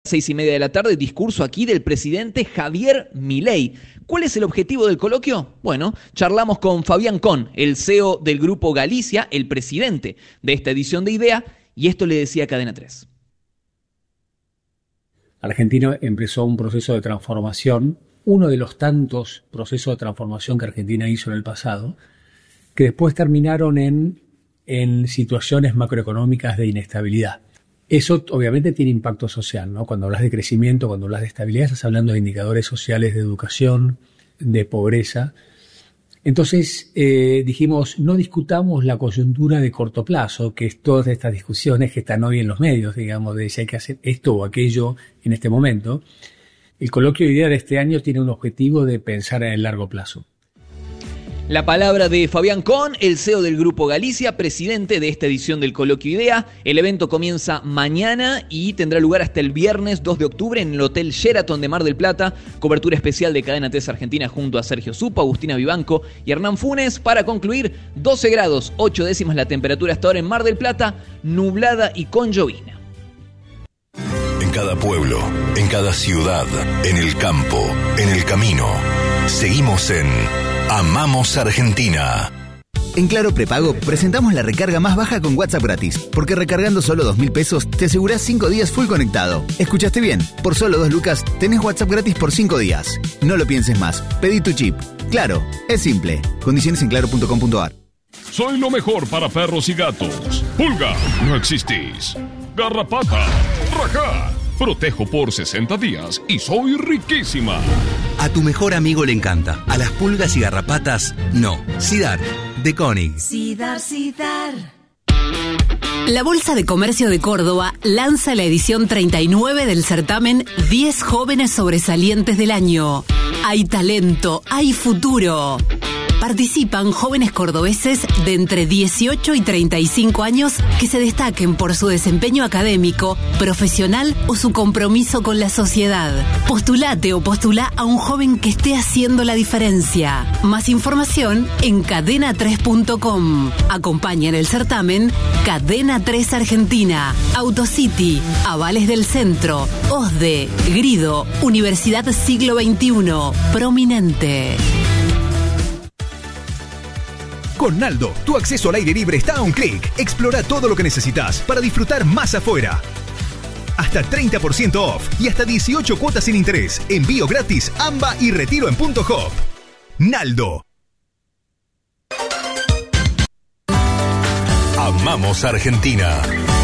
6:30 de la tarde, discurso aquí del presidente Javier Milei. ¿Cuál es el objetivo del coloquio? Bueno, charlamos con Fabián Con, el CEO del Grupo Galicia, el presidente de esta edición de IDEA, y esto le decía Cadena 3. Argentina empezó un proceso de transformación, uno de los tantos procesos de transformación que Argentina hizo en el pasado, que después terminaron en situaciones macroeconómicas de inestabilidad. Eso obviamente tiene impacto social, ¿no? Cuando hablas de crecimiento, cuando hablas de estabilidad, estás hablando de indicadores sociales de educación, de pobreza. Entonces dijimos, no discutamos la coyuntura de corto plazo, que es todas estas discusiones que están hoy en los medios, digamos, de si hay que hacer esto o aquello en este momento. El coloquio de IDEA de este año tiene un objetivo de pensar en el largo plazo. La palabra de Fabián Con, el CEO del Grupo Galicia, presidente de esta edición del Coloquio IDEA. El evento comienza mañana y tendrá lugar hasta el viernes 2 de octubre en el Hotel Sheraton de Mar del Plata. Cobertura especial de Cadena 3 Argentina junto a Sergio Supo, Agustina Vivanco y Hernán Funes. Para concluir, 12 grados 8 décimas la temperatura hasta ahora en Mar del Plata, nublada y con llovizna. En cada pueblo, en cada ciudad, en el campo, en el camino, seguimos en Amamos Argentina. En Claro Prepago presentamos la recarga más baja con WhatsApp gratis, porque recargando solo 2.000 pesos te asegurás 5 días full conectado. ¿Escuchaste bien? Por solo 2 lucas tenés WhatsApp gratis por 5 días. No lo pienses más, pedí tu chip. Claro, es simple. Condiciones en claro.com.ar. Soy lo mejor para perros y gatos. Pulga, no existís. Garrapata, rajá. Protejo por 60 días y soy riquísima. A tu mejor amigo le encanta. A las pulgas y garrapatas, no. Sidar, de Koenig. Sidar. La Bolsa de Comercio de Córdoba lanza la edición 39 del certamen 10 jóvenes sobresalientes del año. Hay talento, hay futuro. Participan jóvenes cordobeses de entre 18 y 35 años que se destaquen por su desempeño académico, profesional o su compromiso con la sociedad. Postulate o postulá a un joven que esté haciendo la diferencia. Más información en cadena3.com. Acompañan el certamen Cadena 3 Argentina, Autocity, Avales del Centro, OSDE, Grido, Universidad Siglo XXI, Prominente. Con Naldo, tu acceso al aire libre está a un clic. Explora todo lo que necesitas para disfrutar más afuera. Hasta 30% off y hasta 18 cuotas sin interés. Envío gratis, AMBA y retiro en Punto Hop. Naldo. Amamos Argentina.